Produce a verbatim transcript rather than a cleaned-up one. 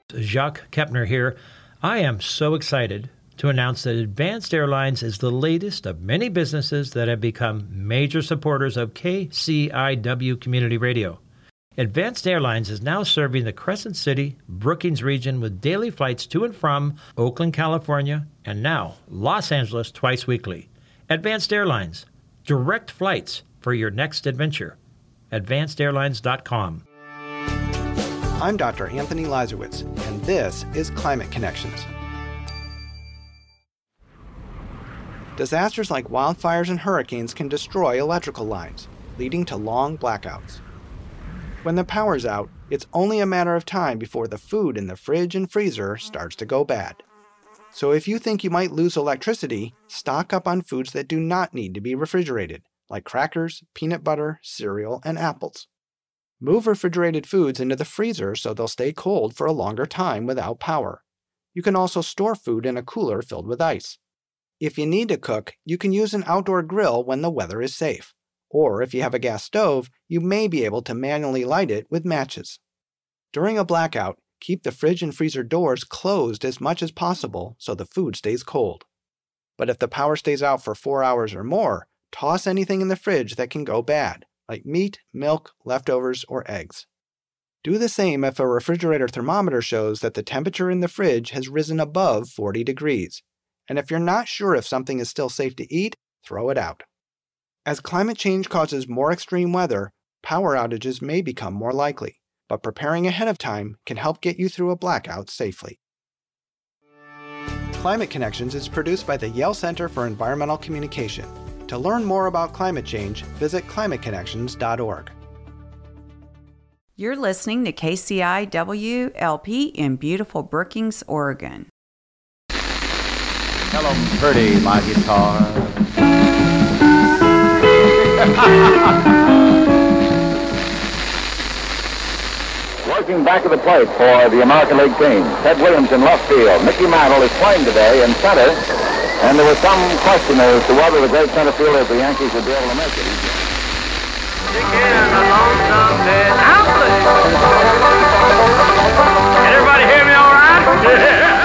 Jacques Kepner here. I am so excited to announce that Advanced Airlines is the latest of many businesses that have become major supporters of K C I W Community Radio. Advanced Airlines is now serving the Crescent City, Brookings region with daily flights to and from Oakland, California, and now Los Angeles twice weekly. Advanced Airlines, direct flights for your next adventure. advanced airlines dot com. I'm Doctor Anthony Lazarowitz, and this is Climate Connections. Disasters like wildfires and hurricanes can destroy electrical lines, leading to long blackouts. When the power's out, it's only a matter of time before the food in the fridge and freezer starts to go bad. So if you think you might lose electricity, stock up on foods that do not need to be refrigerated, like crackers, peanut butter, cereal, and apples. Move refrigerated foods into the freezer so they'll stay cold for a longer time without power. You can also store food in a cooler filled with ice. If you need to cook, you can use an outdoor grill when the weather is safe. Or if you have a gas stove, you may be able to manually light it with matches. During a blackout, keep the fridge and freezer doors closed as much as possible so the food stays cold. But if the power stays out for four hours or more, toss anything in the fridge that can go bad, like meat, milk, leftovers, or eggs. Do the same if a refrigerator thermometer shows that the temperature in the fridge has risen above forty degrees. And if you're not sure if something is still safe to eat, throw it out. As climate change causes more extreme weather, power outages may become more likely, but preparing ahead of time can help get you through a blackout safely. Climate Connections is produced by the Yale Center for Environmental Communication. To learn more about climate change, visit climate connections dot org. You're listening to K C I W L P in beautiful Brookings, Oregon. Hello, pretty, my guitar. Working back of the plate for the American League team, Ted Williams in left field. Mickey Mantle is playing today in center. And there was some question as to whether the great center fielder of the Yankees would be able to make it. Again, a lonesome dead outlet. Can everybody hear me all right?